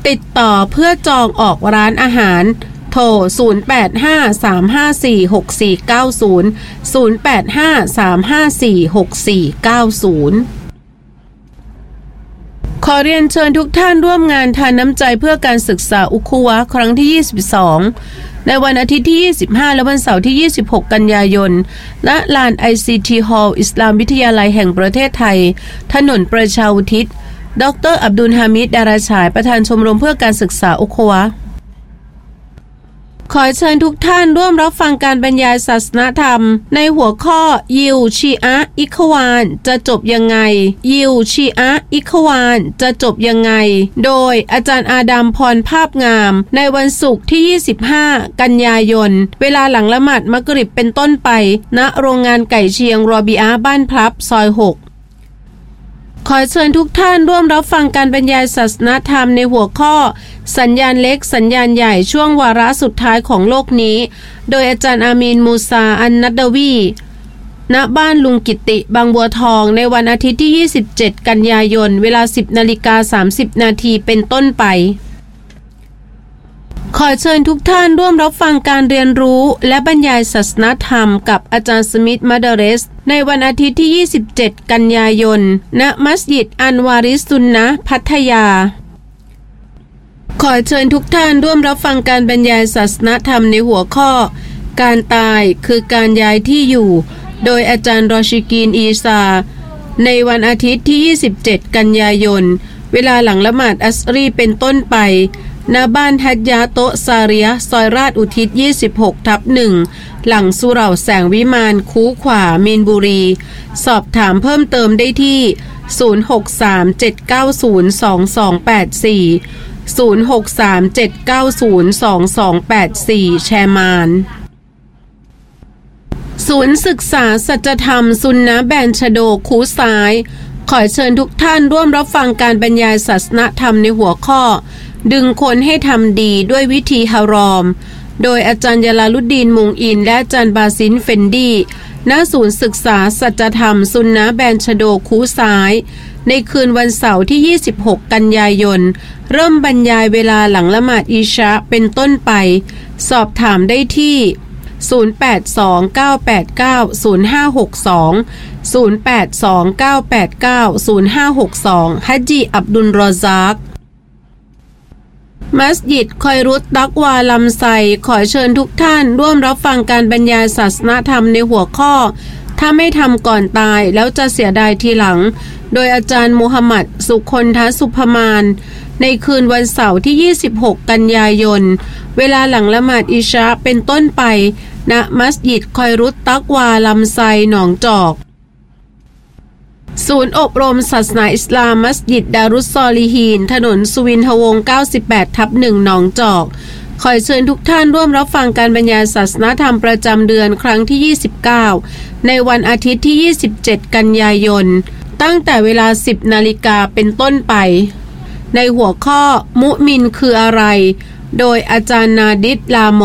ติดต่อเพื่อจองออกร้านอาหารโทร0853546490 0853546490ขอเรียนเชิญทุกท่านร่วมงานทานน้ำใจเพื่อการศึกษาอุคุวะครั้งที่22ในวันอาทิตย์ที่25และวันเสาร์ที่26กันยายนณลาน ICT Hall อิสลามวิทยาลัยแห่งประเทศไทยถนนประชาอุทิศดร.อับดุลฮามิด ดาราฉายประธานชมรมเพื่อการศึกษาอุคุวะขอเชิญทุกท่านร่วมรับฟังการบรรยายศาสนธรรมในหัวข้อยิวชีอะอิควานจะจบยังไงยิวชีอะอิควานจะจบยังไงโดยอาจารย์อาดัมพรภาพงามในวันศุกร์ที่25กันยายนเวลาหลังละหมาดมักริบเป็นต้นไปณโรงงานไก่เชียงรอบิอาบ้านพลับซอย6ขอเชิญทุกท่านร่วมรับฟังการบรรยายศาสนธรรมในหัวข้อสัญญาณเล็กสัญญาณใหญ่ช่วงวาระสุดท้ายของโลกนี้โดยอาจารย์อามีนมูซาอันนัดดวีณบ้านลุงกิติบางบัวทองในวันอาทิตย์ที่27กันยายนเวลา 10:30 นาทีเป็นต้นไปขอเชิญทุกท่านร่วมรับฟังการเรียนรู้และบรรยายศาสนธรรมกับอาจารย์สมิธมัดเรสในวันอาทิตย์ที่27กันยายนณมัสยิดอันวาริสุนนะพัทยาขอเชิญทุกท่านร่วมรับฟังการบรรยายศาสนธรรมในหัวข้อการตายคือการย้ายที่อยู่โดยอาจารย์รอชิกีนอีซาในวันอาทิตย์ที่27กันยายนเวลาหลังละหมาดอัสรีเป็นต้นไปณบ้านฮัจญาโตซาเรียซอยราชอุทิศ 26/1 หลังสุเหร่าแสงวิมานคูขวามีนบุรีสอบถามเพิ่มเติมได้ที่ 0637902284 0637902284 แชร์มานศูนย์ศึกษาสัจธรรมซุนนะแบนชโดคูซ้ายขอเชิญทุกท่านร่วมรับฟังการบรรยายศาสนธรรมในหัวข้อดึงคนให้ทำดีด้วยวิธีฮารอมโดยอาจารย์ยาลาลุดดีนมุงอินและอาจารย์บาซินเฟนดีณศูนย์ศึกษาสัจธรรมซุนนะแบนชโดคูซ้ายในคืนวันเสาร์ที่26กันยายนเริ่มบรรยายเวลาหลังละหมาดอิชาเป็นต้นไปสอบถามได้ที่0829890562 0829890562ฮัจญีอับดุลรอซากมัสยิดคอยรุตตักวาลำไซขอเชิญทุกท่านร่วมรับฟังการบรรยายศาสนธรรมในหัวข้อถ้าไม่ทำก่อนตายแล้วจะเสียดายทีหลังโดยอาจารย์มูฮัมหมัดสุคนทสุภมานในคืนวันเสาร์ที่26กันยายนเวลาหลังละหมาดอิชาเป็นต้นไปณมัสยิดคอยรุตตักวาลำไซหนองจอกศูนย์อบรมศาสนาอิสลามมัสยิดดารุสซอลิฮีนถนนสุวินทวงศ์ 98/1 หนองจอกขอเชิญทุกท่านร่วมรับฟังการบรรยายศาสนธรรมประจำเดือนครั้งที่29ในวันอาทิตย์ที่27กันยายนตั้งแต่เวลา 10 นาฬิกาเป็นต้นไปในหัวข้อมุมินคืออะไรโดยอาจารย์นาดิษลาม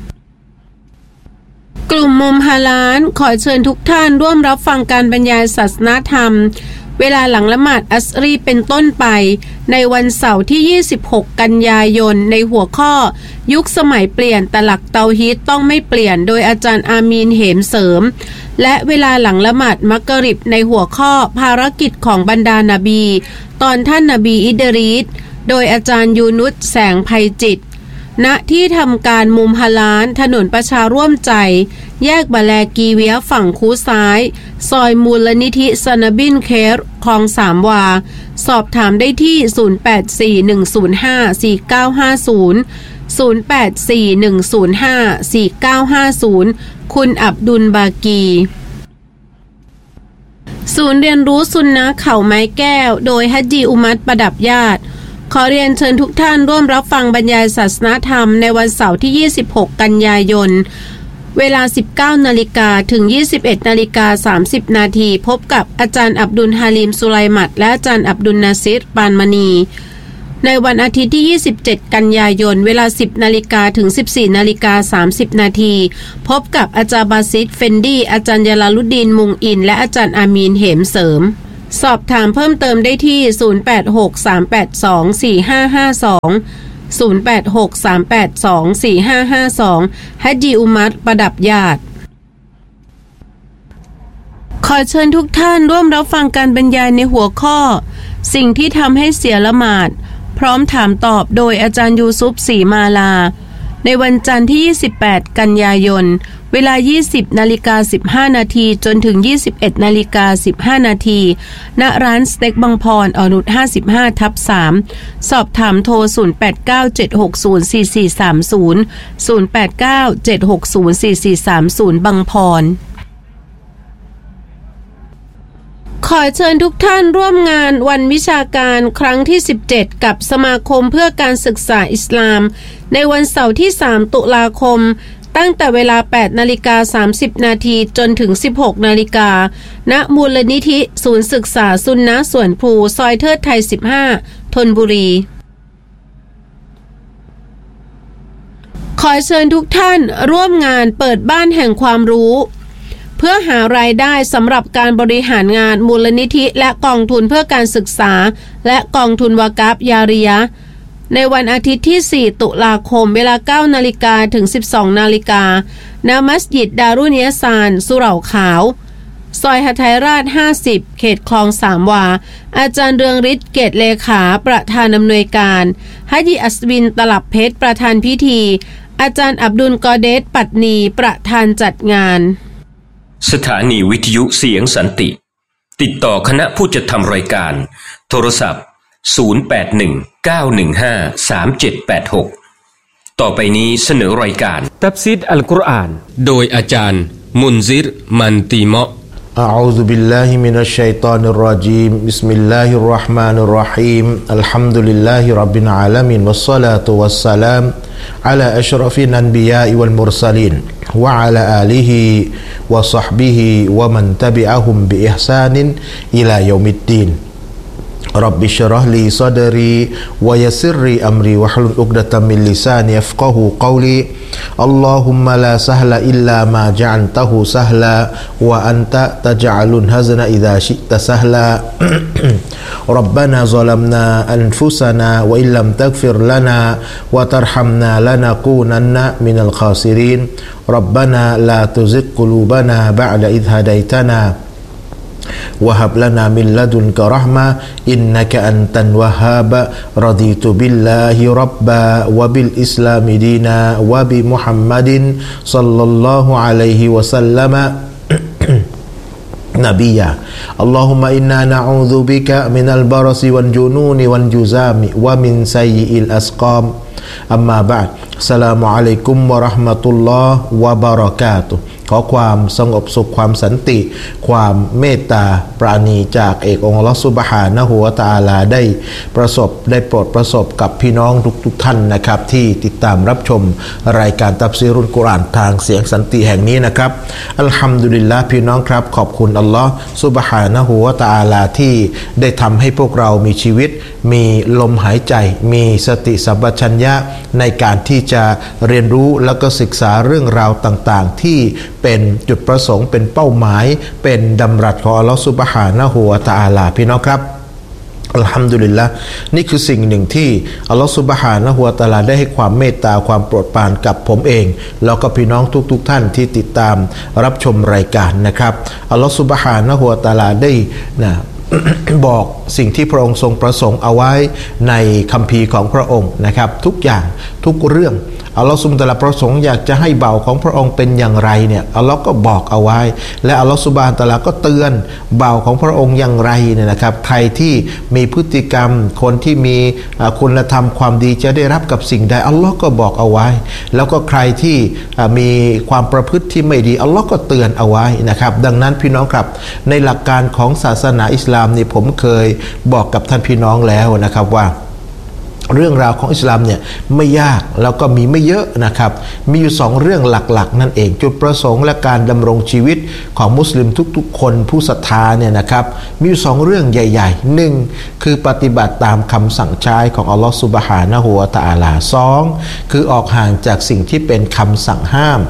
อกลุ่มมุมฮาลาลขอเชิญทุกท่านร่วมรับฟังการบรรยายศาสนธรรมเวลาหลังละหมาดอัสรีเป็นต้นไปในวันเสาร์ที่26กันยายนในหัวข้อยุคสมัยเปลี่ยนแต่หลักเตาฮีดต้องไม่เปลี่ยนโดยอาจารย์อามีนเหมเสริมและเวลาหลังละหมาดมักริบในหัวข้อภารกิจของบรรดานบีตอนท่านนบีอิดรีสโดยอาจารย์ยูนุสแสงไพจิตรณที่ทำการมุมฮาลาลถนนประชาร่วมใจแยกบะแลกีเวียฝั่งคูซ้ายซอยมูลนิธิสนบินเครคลอง3วาสอบถามได้ที่0841054950 คุณอับดุลบากีศูนย์เรียนรู้ซุนนะห์เขาไม้แก้วโดยฮัจญีอุมัตประดับญาติขอเรียนเชิญทุกท่านร่วมรับฟังบรรยายศาสนธรรมในวันเสาร์ที่26กันยายนเวลา 19 นาฬิกาถึง 21:30 นาทีพบกับอาจารย์อับดุลฮาลิมสุไลมัดและอาจารย์อับดุลนาซิรปานมณีในวันอาทิตย์ที่27กันยายนเวลา 10 นาฬิกาถึง 14:30 นาทีพบกับอาจารย์บาซิดเฟนดีอาจารย์ยาลาลุดดีนมุงอินและอาจารย์อามีนเหมเสริมสอบถามเพิ่มเติมได้ที่0863824552 ฮัจญีอุมัรประดับญาติขอเชิญทุกท่านร่วมรับฟังการบรรยายในหัวข้อสิ่งที่ทำให้เสียละหมาดพร้อมถามตอบโดยอาจารย์ยูซุฟศรีมาลาในวันจันทร์ที่28กันยายนเวลา 20:15 นาทีจนถึง 21:15 นาทีณร้านสเต็กบางพรอ่อนนุช 55/3 สอบถามโทร 0897604430 0897604430 บางพรขอเชิญทุกท่านร่วมงานวันวิชาการครั้งที่17กับสมาคมเพื่อการศึกษาอิสลามในวันเสาร์ที่3ตุลาคมตั้งแต่เวลา 8:30 นาทีจนถึง 16 นาฬิกาณมูลนิธิศูนย์ศึกษาซุนนะห์สวนพลูซอยเทิดไทย15ธนบุรีขอเชิญทุกท่านร่วมงานเปิดบ้านแห่งความรู้เพื่อหารายได้สำหรับการบริหารงานมูลนิธิและกองทุนเพื่อการศึกษาและกองทุนวากาฟยาริยะห์ในวันอาทิตย์ที่4ตุลาคมเวลา 9 นาฬิกาถึง 12 นาฬิกาณมัสยิดดารุเนียซานสุเหร่าขาวซอยหทัยราช50เขตคลองสามวาอาจารย์เรืองฤทธิ์เกตเลขาประธานอำนวยการฮัจญีอัศวินตลับเพชรประธานพิธีอาจารย์อับดุลกอเดสปัตนีประธานจัดงานสถานีวิทยุเสียงสันติติดต่อคณะผู้จัดทำรายการโทรศัพท์0819153786ต่อไปนี้เสนอรายการตัฟซีรอัลกุรอานโดยอาจารย์มุนซิรมันตีเมาะอะอูซุบิลลาฮิมินัชชัยฏอนิรเราะญีมบิสมิลลาฮิรเราะห์มานิรเราะฮีมอัลฮัมดุลิลลาฮิร็อบบิลอาลามีนวัสศอลาตุวัสสลามอะลาอัชรฟิลอันบิยาวัลมุรซะลีนวะอะลาอาลิฮิวะศอฮบิฮิวะมันตะบิอะฮุมบิอิห์ซานินอิลายอมิดดีนرب اشرح لي صدري ويسر لي أمري واحلل عقدة من لساني يفقهوا قولي اللهم لا سهل إلا ما جعلته سهلا وأنت تجعل الحزن إذا شئت سهلا ربنا ظلمنا أنفسنا وإن لم تغفر لنا وترحمنا لنكونن من الخاسرين ربنا لا تزغ قلوبنا بعد إذ هديتنا وهب لنا من لدنك رحمة إنك أنت الوهاب رضيت بالله ربا وبالإسلام دينا وبمحمد صلى الله عليه وسلم نبيا اللهم إنا نعوذ بك من البرص والجنون والجذام ومن سيء الأسقام أما بعد السلام عليكم ورحمة الله وبركاتهขอความสงบสุขความสันติความเมตตาปราณีจากเอกองค์อัลเลาะห์ซุบฮานะฮูวะตะอาลาได้โปรดประสบกับพี่น้องทุกท่านนะครับที่ติดตามรับชมรายการตัฟซีรุลกุรอานทางเสียงสันติแห่งนี้นะครับอัลฮัมดุลิลลาห์พี่น้องครับขอบคุณอัลเลาะห์ซุบฮานะฮูวะตะอาลาที่ได้ทำให้พวกเรามีชีวิตมีลมหายใจมีสติสัมปชัญญะในการที่จะเรียนรู้แล้วก็ศึกษาเรื่องราวต่างๆที่เป็นจุดประสงค์เป็นเป้าหมายเป็นดำรัสของอัลเลาะห์ซุบฮานะฮูวะตะอาลาพี่น้องครับอัลฮัมดุลิลละห์นี่คือสิ่งหนึ่งที่อัลเลาะห์ซุบฮานะฮูวะตะอาลาได้ให้ความเมตตาความโปรดปรานกับผมเองแล้วก็พี่น้องทุกท่านที่ติดตามรับชมรายการนะครับอัลเลาะห์ซุบฮานะฮูวะตะอาลาได้บอกสิ่งที่พระองค์ทรงประสงค์เอาไว้ในคัมภีร์ของพระองค์นะครับทุกอย่างทุกเรื่องอัลลอฮฺซุบฮานะฮูวะตะอาลาประสงค์อยากจะให้บ่าวของพระองค์เป็นอย่างไรเนี่ยอัลลอฮ์ก็บอกเอาไว้และอัลลอฮฺซุบฮานะฮูวะตะอาลาก็เตือนบ่าวของพระองค์อย่างไรเนี่ยนะครับใครที่มีพฤติกรรมคนที่มีคุณธรรมความดีจะได้รับกับสิ่งใดอัลลอฮ์ก็บอกเอาไว้แล้วก็ใครที่มีความประพฤติที่ไม่ดีอัลลอฮ์ก็เตือนเอาไว้นะครับดังนั้นพี่น้องครับในหลักการของศาสนาอิสลามนี่ผมเคยบอกกับท่านพี่น้องแล้วนะครับว่าเรื่องราวของอิสลามเนี่ยไม่ยากแล้วก็มีไม่เยอะนะครับมีอยู่2เรื่องหลักๆนั่นเองจุดประสงค์และการดำรงชีวิตของมุสลิมทุกๆคนผู้ศรัทธาเนี่ยนะครับมีอยู่2เรื่องใหญ่ๆ1คือปฏิบัติตามคำสั่งใช้ของอัลลอฮฺซุบฮานะฮูวะตะอาลา2คือออกห่างจากสิ่งที่เป็นคำสั่งห้าม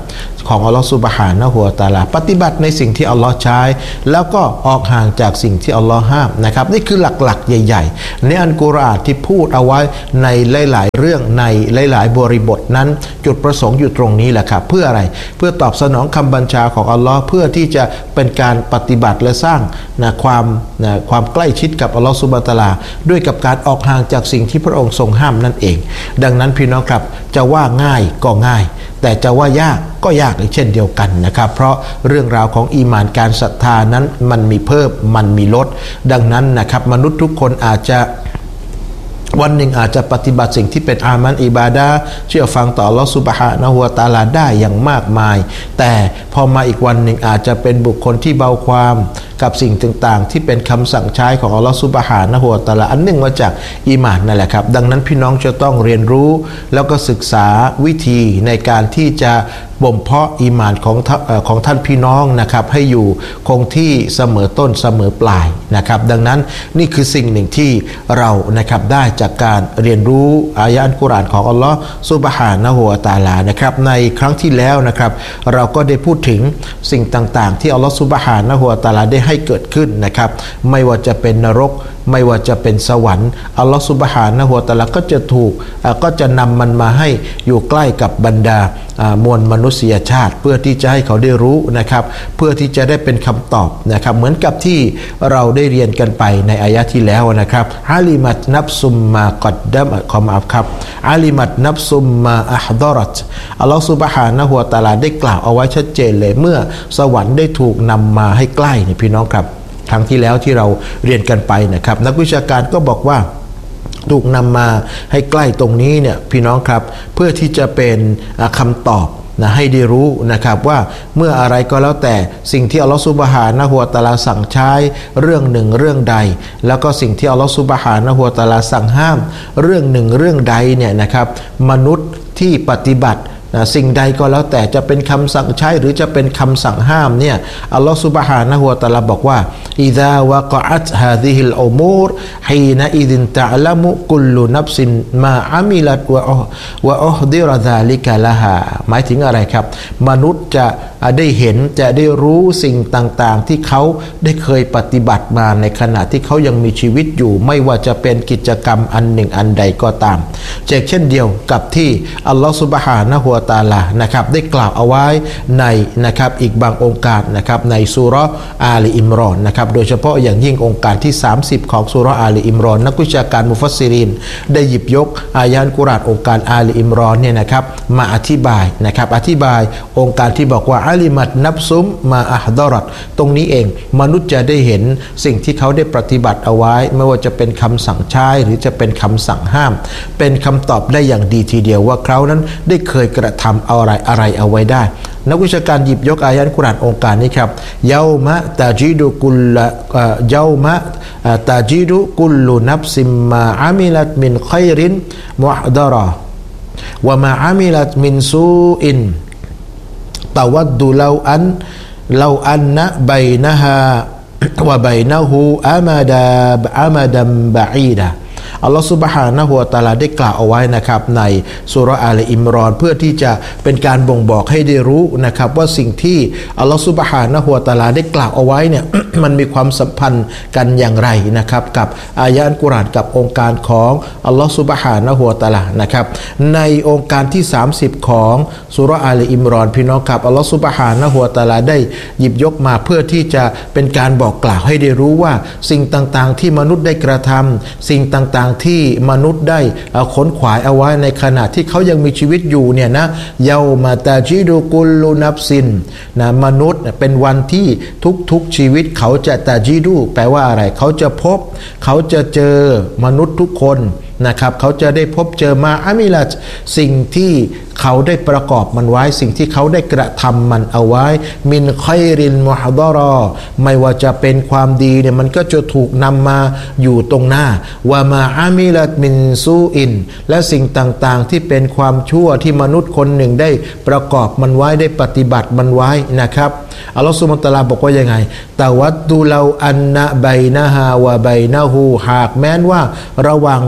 ของอัลลอฮฺซุบฮานะฮูวะตะอาลาปฏิบัติในสิ่งที่อัลลอฮ์ใช้แล้วก็ออกห่างจากสิ่งที่อัลลอฮ์ห้ามนะครับนี่คือหลักๆใหญ่ๆในอัลกุรอานที่พูดเอาไว้ในหลายๆเรื่องในหลายๆบริบทนั้นจุดประสงค์อยู่ตรงนี้แหละครับเพื่ออะไรเพื่อตอบสนองคำบัญชาของอัลลอฮ์เพื่อที่จะเป็นการปฏิบัติและสร้างความใกล้ชิดกับอัลลอฮ์ซุบฮานะฮูวะตะอาลาด้วยกับการออกห่างจากสิ่งที่พระองค์ทรงห้ามนั่นเองดังนั้นพี่น้องครับจะว่าง่ายก็ง่ายแต่จะว่ายากก็ยากอีกเช่นเดียวกันนะครับเพราะเรื่องราวของอีหม่านการศรัทธานั้นมันมีเพิ่มมันมีลดดังนั้นนะครับมนุษย์ทุกคนอาจจะวันหนึ่งอาจจะปฏิบัติสิ่งที่เป็นอามันอิบาดะห์เชื่อฟังต่ออัลเลาะห์ซุบฮานะฮูวะตะอาลาได้อย่างมากมายแต่พอมาอีกวันหนึ่งอาจจะเป็นบุคคลที่เบาความกับสิ่งต่างๆที่เป็นคำสั่งใช้ของอัลเลาะห์ซุบฮานะฮูวะตะอาลาอันหนึ่งมาจากอีหม่านนั่นแหละครับดังนั้นพี่น้องจะต้องเรียนรู้แล้วก็ศึกษาวิธีในการที่จะบ่มเพาะอีหม่านของท่านพี่น้องนะครับให้อยู่คงที่เสมอต้นเสมอปลายนะครับดังนั้นนี่คือสิ่งหนึ่งที่เรานะครับได้จากการเรียนรู้อายะห์อัลกุรอานของอัลลอฮ์ซุบฮานะฮูวะตะอาลานะครับในครั้งที่แล้วนะครับเราก็ได้พูดถึงสิ่งต่างๆที่อัลลอฮ์ซุบฮานะฮูวะตะอาลาได้ให้เกิดขึ้นนะครับไม่ว่าจะเป็นนรกไม่ว่าจะเป็นสวรรค์อัลลอฮฺซุบฮานะฮูวะตะอาลาก็จะนำมันมาให้อยู่ใกล้กับบรรดามวลมนุษยชาติเพื่อที่จะให้เขาได้รู้นะครับเพื่อที่จะได้เป็นคำตอบนะครับเหมือนกับที่เราได้เรียนกันไปในอายะที่แล้วนะครับอาลิมัตนับซุมมากัดดัมขอมาอับครับอาลิมัตนับซุมมาอัฮดอรัตอัลลอฮฺซุบฮานะฮูวะตะอาลาได้กล่าวเอาไว้ชัดเจนเลยเมื่อสวรรค์ได้ถูกนำมาให้ใกล้นี่พี่น้องครับครั้งที่แล้วที่เราเรียนกันไปนะครับนักวิชาการก็บอกว่าถูกนำมาให้ใกล้ตรงนี้เนี่ยพี่น้องครับเพื่อที่จะเป็นคำตอบนะให้ได้รู้นะครับว่าเมื่ออะไรก็แล้วแต่สิ่งที่อัลลอฮฺซุบฮานะฮูวะตะอาลาสั่งใช้เรื่องหนึ่งเรื่องใดแล้วก็สิ่งที่อัลลอฮฺซุบฮานะฮูวะตะอาลาสั่งห้ามเรื่องหนึ่งเรื่องใดเนี่ยนะครับมนุษย์ที่ปฏิบัติสิ่งใดก็แล้วแต่จะเป็นคำสั่งใช้หรือจะเป็นคำสั่งห้ามเนี่ยอัลลอฮฺซุบฮานะฮูวะตะอาลาบอกว่าอิซาวะกะอัตฮาซิฮิลอุมูรฮีนะอิซินตะอ์ละมุกุลลุนัฟซินมาอามิลัตวะอุฮดิรซาลิกะละฮาหมายถึงอะไรครับมนุษย์จะได้เห็นจะได้รู้สิ่งต่างๆที่เขาได้เคยปฏิบัติมาในขณะที่เขายังมีชีวิตอยู่ไม่ว่าจะเป็นกิจกรรมอันหนึ่งอันใดก็ตามเช่นเดียวกับที่อัลลอฮฺซุบฮานะฮูวะตะอาลานะครับได้กล่าวเอาไว้ในนะครับอีกบางองค์การนะครับในซูเราะห์อาลีอิมรอนนะครับโดยเฉพาะอย่างยิ่งองค์การที่30ของซูเราะห์อาลีอิมรอนนักวิชาการมุฟัสซิรินได้หยิบยกอายะห์อัลกุรอานองค์การอาลีอิมรอนเนี่ยนะครับมาอธิบายนะครับอธิบายองค์การที่บอกว่าอาลิมัตนับซุมมาอัฮดอรัตตรงนี้เองมนุษย์จะได้เห็นสิ่งที่เขาได้ปฏิบัติเอาไว้ไม่ว่าจะเป็นคำสั่งใช้หรือจะเป็นคำสั่งห้ามเป็นคำตอบได้อย่างดีทีเดียวว่าเขานั้นได้เคยกระทำอะไรเอาไว้ได้นักวิชาการหยิบยกอายะห์อัลกุรอานองค์การนี้ครับเยามาตาจิดุกุลเยามาตาจิดุกุลลุนับซิมมาอามิลัตมินขัยรินมุฮดะเราะห์วะมาอามิลัตมินซูอินตะวัดดุลาอันนะบัยนะฮาวะบัยนะฮูอามาดัมบะอีดะอัลลอฮฺซุบฮานะฮูวะตะอาลาได้กล่าวเอาไว้นะครับในซูเราะห์อาลีอิมรอนเพื่อที่จะเป็นการบ่งบอกให้ได้รู้นะครับว่าสิ่งที่อัลลอฮฺซุบฮานะฮูวะตะอาลาได้กล่าวเอาไว้เนี่ย มันมีความสัมพันธ์กันอย่างไรนะครับกับอายะห์อัลกุรอานกับองค์การของอัลลอฮฺซุบฮานะฮูวะตะอาลานะครับในองค์การที่30ของซูเราะห์อาลีอิมรอนพี่น้องครับอัลลอฮฺซุบฮานะฮูวะตะอาลาได้หยิบยกมาเพื่อที่จะเป็นการบอกกล่าวให้ได้รู้ว่าสิ่งต่างๆที่มนุษย์ได้กระทำสิ่งต่างๆที่มนุษย์ได้ขนขวายเอาไว้ในขณะที่เขายังมีชีวิตอยู่เนี่ยนะเยามาตาจิดุกุลลุนับซินนะมนุษย์เป็นวันที่ทุกชีวิตเขาจะตาจิดุแปลว่าอะไรเขาจะพบเขาจะเจอมนุษย์ทุกคนนะครับเขาจะได้พบเจอมาอามิลัตสิ่งที่เขาได้ประกอบมันไว้สิ่งที่เขาได้กระทำมันเอาไว้มินขัยรินมุฮดะเราะห์ไม่ว่าจะเป็นความดีเนี่ยมันก็จะถูกนำมาอยู่ตรงหน้าวะมาอามิลัตมินซูอินและสิ่งต่างๆที่เป็นความชั่วที่มนุษย์คนหนึ่งได้ประกอบมันไว้ได้ปฏิบัติมันไว้นะครับอัลลอฮฺซุบฮานะฮูวะตะอาลาบอกว่ายังไงตะวัดดุลาอันนะบัยนะฮาวะบัยนะฮูหากแม้นว่าระหว่าง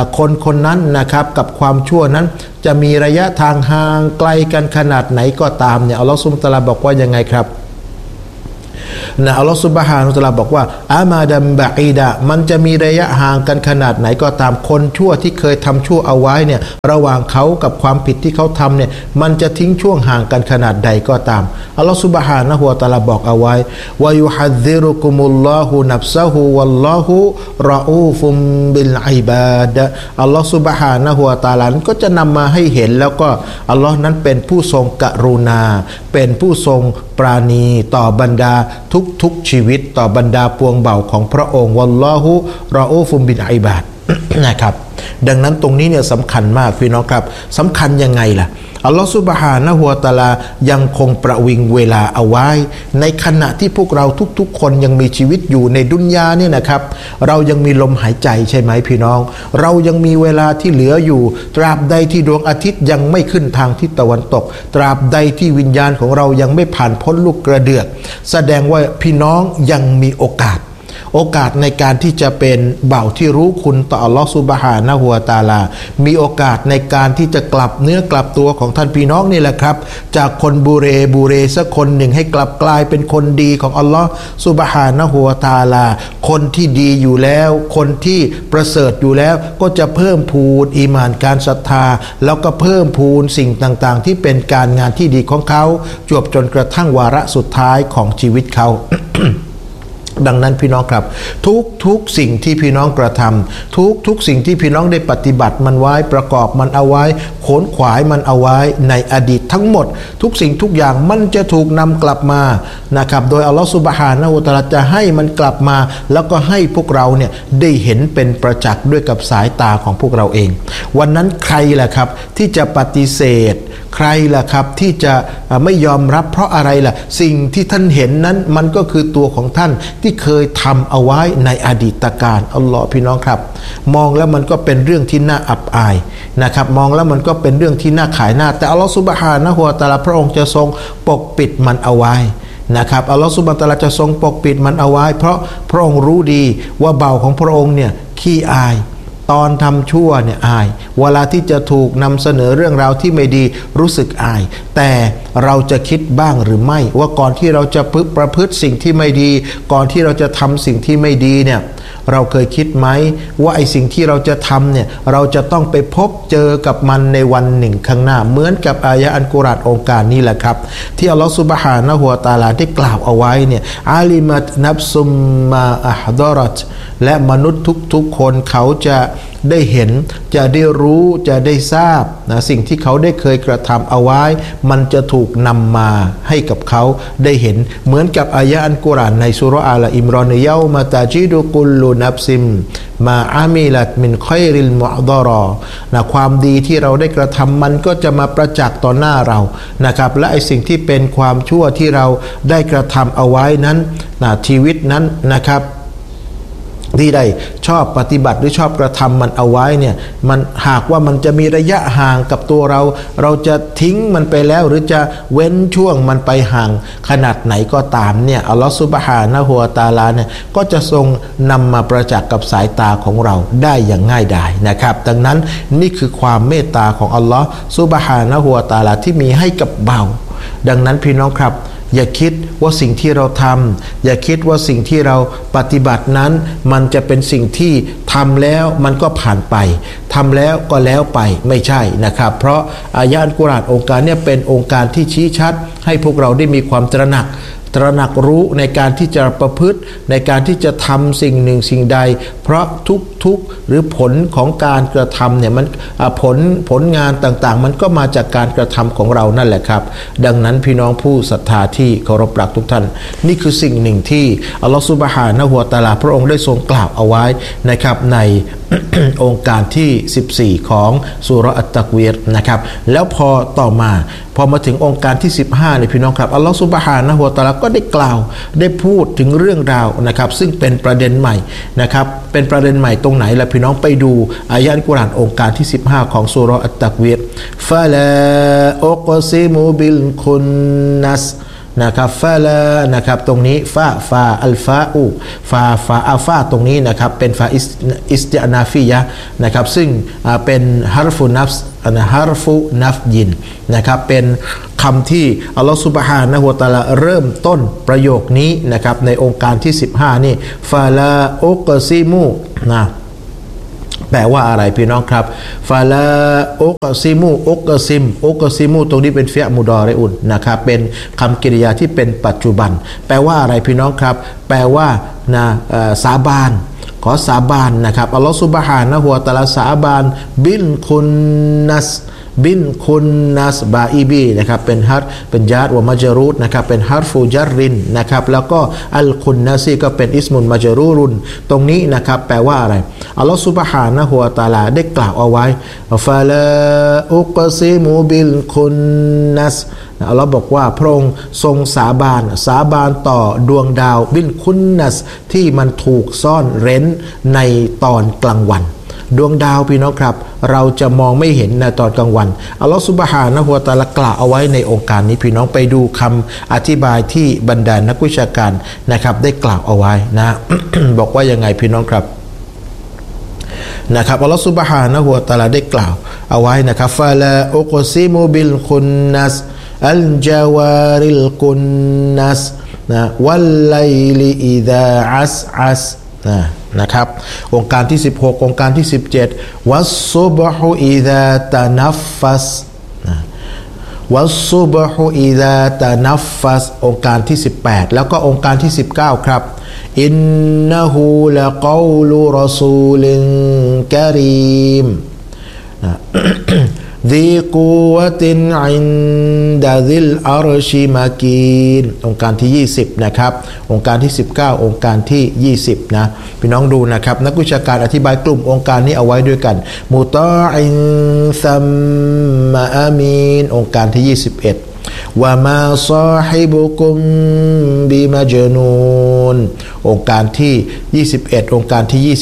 คนนั้นนะครับกับความชั่วนั้นจะมีระยะทางห่างไกลกันขนาดไหนก็ตามเนี่ยอัลลอฮฺซุบฮานะฮูวะตะอาลาบอกว่ายังไงครับอัลลอฮฺซุบฮานะฮูวะตะอาลาบอกว่าอามาดัมบะอีดะมันจะมีระยะห่างกันขนาดไหนก็ตามคนชั่วที่เคยทำชั่วเอาไว้เนี่ยระหว่างเขากับความผิดที่เขาทำเนี่ยมันจะทิ้งช่วงห่างกันขนาดใดก็ตามอัลลอฮฺซุบฮานะฮูวะตะอาลาบอกเอาไว้วะยุฮัดซิรุกุมุลลอฮุนัฟซะฮูวัลลอฮุรออูฟุมบิลอิบาดะอัลลอฮฺซุบฮานะฮูวะตะอาลาก็จะนำมาให้เห็นแล้วก็อัลลอฮ์นั้นเป็นผู้ทรงกรุณาเป็นผู้ทรงปราณีต่อบรรดาทุกชีวิตต่อบรรดาปวงเบาของพระองค์วัลลอฮุรออูฟุมบิลอิบาด นะครับดังนั้นตรงนี้เนี่ยสำคัญมากพี่น้องครับสำคัญยังไงล่ะอัลลอฮฺซุบฮานะฮูวะตะอาลายังคงประวิงเวลาเอาไว้ในขณะที่พวกเราทุกๆคนยังมีชีวิตอยู่ในดุนยาเนี่ยนะครับเรายังมีลมหายใจใช่ไหมพี่น้องเรายังมีเวลาที่เหลืออยู่ตราบใดที่ดวงอาทิตย์ยังไม่ขึ้นทางทิศตะวันตกตราบใดที่วิญญาณของเรายังไม่ผ่านพ้นลูกกระเดือกแสดงว่าพี่น้องยังมีโอกาสในการที่จะเป็นบ่าวที่รู้คุณต่ออัลลอฮฺซุบฮานะฮูวะตะอาลามีโอกาสในการที่จะกลับเนื้อกลับตัวของท่านพี่น้องนี่แหละครับจากคนบูเรสักคนหนึ่งให้กลับกลายเป็นคนดีของอัลลอฮฺซุบฮานะฮูวะตะอาลาคนที่ดีอยู่แล้วคนที่ประเสริฐอยู่แล้วก็จะเพิ่มพูนอีหม่านการศรัทธาแล้วก็เพิ่มพูนสิ่งต่างๆที่เป็นการงานที่ดีของเขาจวบจนกระทั่งวาระสุดท้ายของชีวิตเขา ดังนั้นพี่น้องครับทุกสิ่งที่พี่น้องกระทำทุกสิ่งที่พี่น้องได้ปฏิบัติมันไว้ประกอบมันเอาไว้ขนขวายมันเอาไว้ในอดีตทั้งหมดทุกสิ่งทุกอย่างมันจะถูกนำกลับมานะครับโดยอัลลอฮฺซุบฮานะฮูวะตะอาลาจะให้มันกลับมาแล้วก็ให้พวกเราเนี่ยได้เห็นเป็นประจักษ์ด้วยกับสายตาของพวกเราเองวันนั้นใครล่ะครับที่จะปฏิเสธใครล่ะครับที่จะไม่ยอมรับเพราะอะไรล่ะสิ่งที่ท่านเห็นนั้นมันก็คือตัวของท่านที่เคยทำเอาไว้ในอดีตการอัลลอฮ์พี่น้องครับมองแล้วมันก็เป็นเรื่องที่น่าอับอายนะครับมองแล้วมันก็เป็นเรื่องที่น่าขายหน้าแต่อัลลอฮ์ซุบฮานะฮูวะตะอาลาพระองค์จะทรงปกปิดมันเอาไว้นะครับอัลลอฮ์ซุบฮานะฮูวะตะอาลาจะทรงปกปิดมันเอาไว้เพราะพระองค์รู้ดีว่าเบาของพระองค์เนี่ยขี้อายตอนทำชั่วเนี่ยอายเวลาที่จะถูกนำเสนอเรื่องราวที่ไม่ดีรู้สึกอายแต่เราจะคิดบ้างหรือไม่ว่าก่อนที่เราจะประพฤติสิ่งที่ไม่ดีก่อนที่เราจะทำสิ่งที่ไม่ดีเนี่ยเราเคยคิดไหมว่าไอ้สิ่งที่เราจะทำเนี่ยเราจะต้องไปพบเจอกับมันในวันหนึ่งข้างหน้าเหมือนกับอายะอัลกุรอานองค์การนี้แหละครับที่อัลลอฮฺซุบฮานะฮูวะตะอาลาได้กล่าวเอาไว้เนี่ยอาลิมัตนับซุมมาอัฮดอรัตและมนุษย์ทุกคนเขาจะได้เห็นจะได้รู้จะได้ทราบนะสิ่งที่เขาได้เคยกระทำเอาไว้มันจะถูกนำมาให้กับเขาได้เห็นเหมือนกับอายะอัลกุรอานในซูเราะห์อาลอิมรอนเยามาตาจิดุกุลลุนับซิมมาอามิลัตมินคอยริลมุอฎอรอนะความดีที่เราได้กระทำมันก็จะมาประจักษ์ต่อหน้าเรานะครับและไอ้สิ่งที่เป็นความชั่วที่เราได้กระทำเอาไว้นั้นนะชีวิตนั้นนะครับที่ได้ชอบปฏิบัติหรือชอบกระทำมันเอาไว้เนี่ยมันหากว่ามันจะมีระยะห่างกับตัวเราจะทิ้งมันไปแล้วหรือจะเว้นช่วงมันไปห่างขนาดไหนก็ตามเนี่ยอัลลอฮฺซุบฮานะฮูวะตะอาลาเนี่ยก็จะทรงนำมาประจักษ์กับสายตาของเราได้อย่างง่ายดายนะครับดังนั้นนี่คือความเมตตาของอัลลอฮฺซุบฮานะฮูวะตะอาลาที่มีให้กับเบาดังนั้นพี่น้องครับอย่าคิดว่าสิ่งที่เราทำอย่าคิดว่าสิ่งที่เราปฏิบัตินั้นมันจะเป็นสิ่งที่ทำแล้วมันก็ผ่านไปทำแล้วก็แล้วไปไม่ใช่นะครับเพราะอายะอัลกุรอานองค์การเนี่ยเป็นองค์การที่ชี้ชัดให้พวกเราได้มีความตระหนักรู้ในการที่จะประพฤติในการที่จะทำสิ่งหนึ่งสิ่งใดเพราะทุกหรือผลของการกระทำเนี่ยมันผลงานต่างๆมันก็มาจากการกระทำของเรานั่นแหละครับดังนั้นพี่น้องผู้ศรัทธาที่เคารพรักทุกท่านนี่คือสิ่งหนึ่งที่อัลลอฮฺซุบฮานะฮูวะตะอาลาพระองค์ได้ทรงกล่าวเอาไว้นะครับใน องค์การที่14ของซูเราะห์อัตตักวีรนะครับแล้วพอมาถึงองค์การที่15เนี่ยพี่น้องครับอัลลอฮฺซุบฮานะฮูวะตะอาลาก็ได้กล่าวได้พูดถึงเรื่องราวนะครับซึ่งเป็นประเด็นใหม่นะครับเป็นประเด็นใหม่ตรงไหนล่ะพี่น้องไปดูอายะอัลกุรอานองค์การที่15ของซูเราะห์อัตตักวีรฟะลาอุกซิมุบิลคุนนัสนะครับฟาลานะครับตรงนี้ฟาอัลฟาอูอัลฟาตรงนี้นะครับเป็นฟาอิสติอานาฟียะนะครับซึ่งเป็นฮารฟุนัฟฮารฟุนัฟยินนะครับเป็นคำที่อัลลอฮฺซุบฮานะฮูวะตะอาลาเริ่มต้นประโยคนี้นะครับในองค์การที่15นี่ฟาลาอุกซิมูนะแปลว่าอะไรพี่น้องครับฟาลาอุกซิมูอุกซิมูตรงนี้เป็นฟิอ์มุดอริอุนนะครับเป็นคำกริยาที่เป็นปัจจุบันแปลว่าอะไรพี่น้องครับแปลว่านะสาบานขอสาบานนะครับอัลลอฮฺซุบฮานะฮูวะตะอาลาสาบานบินคุณนัสบาอีบีนะครับเป็นญาตวะมัจรูดนะครับเป็นฮารฟูจัรรินนะครับแล้วก็อัลคุนนัซีก็เป็นอิสมุนมัจรูรุนตรงนี้นะครับแปลว่าอะไรอัลลอฮฺซุบฮานะฮูวะตะอาลาได้กล่าวเอาไว้ฟาลาอุกซิมูบิลคุนนัสอัลลอฮ์บอกว่าพระองค์ทรงสาบานต่อดวงดาวบินคุนนัสที่มันถูกซ่อนเร้นในตอนกลางวันดวงดาวพี่น้องครับเราจะมองไม่เห็นในตอนกลางวันอัลลอฮฺซุบฮานะฮูวะตะอาลากล่าวเอาไว้ในองค์การนี้พี่น้องไปดูคำอธิบายที่บรรดานักวิชาการนะครับได้กล่าวเอาไว้นะ บอกว่ายังไงพี่น้องครับนะครับอัลลอฮฺซุบฮานะฮูวะตะอาลาได้กล่าวเอาไว้นะครับฟาลาอุกซิมูบิลคุนนัสอัลจาวาริลกุนนัสนะวัลไลลิอิดาอัสนะครับองค์การที่16องค์การที่17วัสซุบฮุอิดาตะนัฟฟัสวัสซุบฮุอิดาตะนัฟฟัสองค์การที่18แล้วก็องค์การที่19ครับอินนะฮูละกอลูรอซูลินกะรีมذي قوة عند ذي العرش مكين องค์การที่20นะครับองค์การที่19องค์การที่20นะพี่น้องดูนะครับนักวิชาการอธิบายกลุ่มองค์การนี้เอาไว้ด้วยกันมุตออินซัมมาอามีนองค์การที่21วะมาซอฮิบุกุมบิมัจนูนองค์การที่21องค์การที่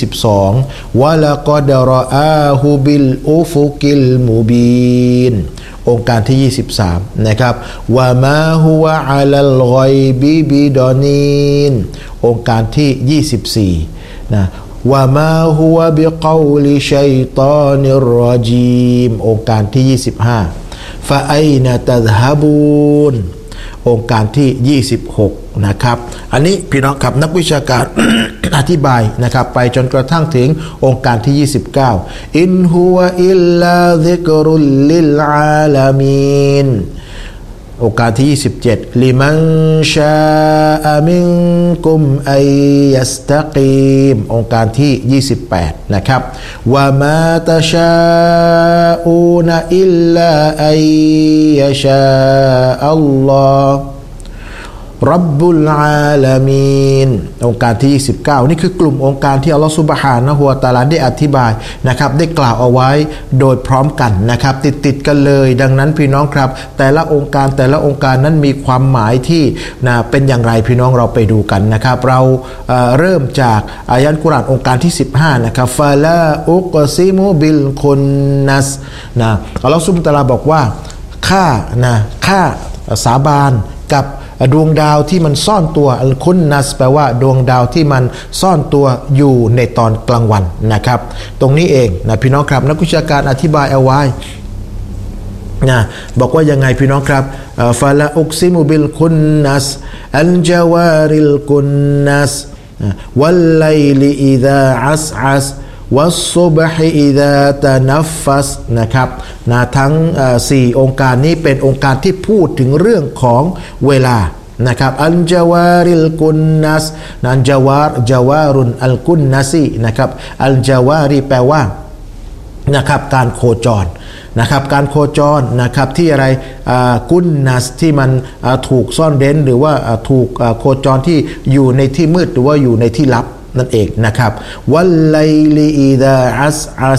22วะละกอดรออาฮูบิลอุฟุกิลมุบีนองค์การที่23นะครับวะมาฮุวะอะลัลฆอยบิบิดอนีนองค์การที่24นะวะมาฮุวะบิกอลิชัยฏอนิรรอญีมองค์การที่25ฟะอัยนะตัซฮะบูนองค์การที่26นะครับอันนี้พี่น้องครับนักวิชาการ อธิบายนะครับไปจนกระทั่งถึงองค์การที่29อินฮุวะอิลลาซิกรุลลิลอาลามีนองค์การที่27ลิมันชาอะมินกุมอัยยัสตะกีมองค์การที่28นะครับวะมาตะชาอูนอิลลาอัยยะชาอัลลอฮ์รับบุลอาลามีนองค์การที่29นี่คือกลุ่มองค์การที่อัลลอฮฺซุบฮานะฮูวะตะอาลาได้อธิบายนะครับได้กล่าวเอาไว้โดยพร้อมกันนะครับติดกันเลยดังนั้นพี่น้องครับแต่ละองค์การนั้นมีความหมายที่เป็นอย่างไรพี่น้องเราไปดูกันนะครับเราเริ่มจากอายะห์กุรอานองค์การที่15นะครับฟาลาอุกซิมุบิลคุนนัสอัลลอฮฺซุบฮานะฮูวะตะอาลาบอกว่าข้าสาบานกับดวงดาวที่มันซ่อนตัวอัลคุนนัสแปลว่าดวงดาวที่มันซ่อนตัวอยู่ในตอนกลางวันนะครับตรงนี้เองนะพี่น้องครับนักวิชาการอธิบายเอาไว้นะบอกว่ายังไงพี่น้องครับฟาลาอุกซิมุบิลคุนนัสอัลจาวาริลคุนนัสวัลไลลิอิดาอัสวัสซุบฮิอิดาตะนัฟฟัสนะครับทั้ง4องค์การนี้เป็นองค์การที่พูดถึงเรื่องของเวลานะครับอัลจาวาริลกุนนัสนั้นจาวารุนอัลกุนนัซีนะครับอัลจาวารีแปลว่านะครับการโคจรนะครับการโคจรนะครับที่อะไรกุนนัสที่มันถูกซ่อนเร้นหรือว่าถูกโคจรที่อยู่ในที่มืดหรือว่าอยู่ในที่ลับนั่นเองนะครับวัลไลลิอิดาอัส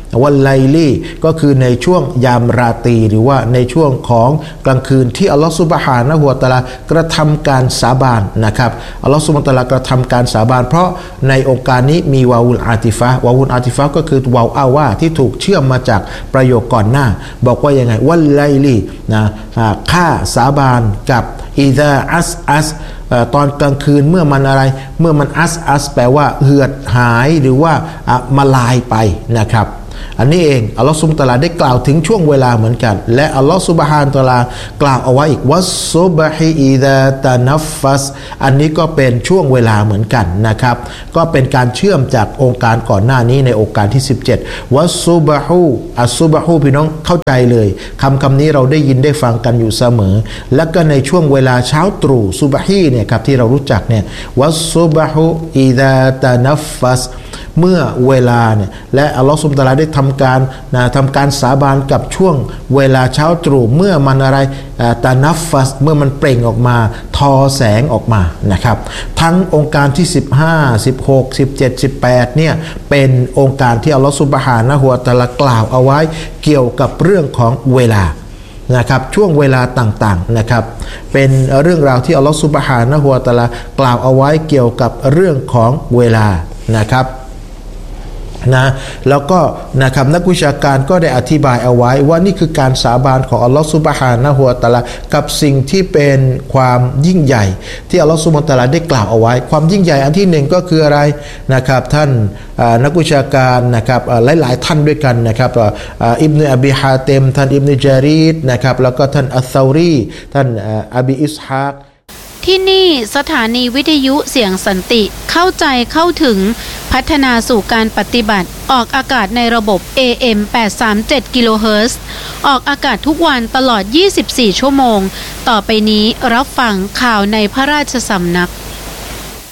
วันไลลีก็คือในช่วงยามราตรีหรือว่าในช่วงของกลางคืนที่อัลลอฮฺซุบฮานะฮูวะตะอาลากระทำการสาบานนะครับอัลลอฮฺซุบฮานะฮูวะตะอาลากระทำการสาบานเพราะในองค์การนี้มีวาวุลอาติฟะวาวุลอาติฟะก็คือวาวอาวาที่ถูกเชื่อมมาจากประโยคก่อนหน้าบอกว่ายังไงวันไลลีนะข้าสาบานกับอิซาอัสตอนกลางคืนเมื่อมันอะไรเมื่อมันอัสแปลว่าเหือดหายหรือว่ามาลายไปนะครับอันนี้เองอัลลอฮฺซุบฮานะฮูวะตะอาลาได้กล่าวถึงช่วงเวลาเหมือนกันและอัลลอฮฺซุบฮานะฮูวะตะอาลากล่าวเอาไว้อีกวัสซุบฮิอิซาตะนัฟฟัสอันนี้ก็เป็นช่วงเวลาเหมือนกันนะครับก็เป็นการเชื่อมจากองค์การก่อนหน้านี้ในองค์การที่17วัสซุบฮูอัสซุบฮูพี่น้องเข้าใจเลยคำนี้เราได้ยินได้ฟังกันอยู่เสมอและก็ในช่วงเวลาเช้าตรู่ซุบฮีเนี่ยครับที่เรารู้จักเนี่ยวัสซุบฮูอิซาตะนัฟฟัสเมื่อเวลาเนี่ยและอัลลอฮฺซุบฮานะฮูวะตะอาลาได้ทำการสาบานกับช่วงเวลาเช้าตรู่เมื่อมันอะไรตานัฟฟัสเมื่อมันเปล่งออกมาทอแสงออกมานะครับทั้งองค์การที่15 16 17 18เนี่ยเป็นองค์การที่อัลลอฮฺซุบฮานะฮูวะตะอาลากล่าวเอาไว้เกี่ยวกับเรื่องของเวลานะครับช่วงเวลาต่างๆนะครับเป็นเรื่องราวที่อัลลอฮฺซุบฮานะฮูวะตะอาลากล่าวเอาไว้เกี่ยวกับเรื่องของเวลานะครับนะแล้วก็นะครับนักวิชาการก็ได้อธิบายเอาไว้ว่านี่คือการสาบานของอัลลอฮฺซุบฮานะฮูวะตะอาลากับสิ่งที่เป็นความยิ่งใหญ่ที่อัลลอฮฺซุบฮานะฮูวะตะอาลาได้กล่าวเอาไว้ความยิ่งใหญ่อันที่หนึ่งก็คืออะไรนะครับท่านนักวิชาการนะครับหลายๆท่านด้วยกันนะครับอิบนุอบีฮาติมท่านอิบนุจารีดนะครับแล้วก็ท่านอัสซารีท่านอบีอิสฮากที่นี่สถานีวิทยุเสียงสันติเข้าใจเข้าถึงพัฒนาสู่การปฏิบัติออกอากาศในระบบ AM 837 กิโลเฮิรตซ์ออกอากาศทุกวันตลอด24 ชั่วโมงต่อไปนี้รับฟังข่าวในพระราชสำนัก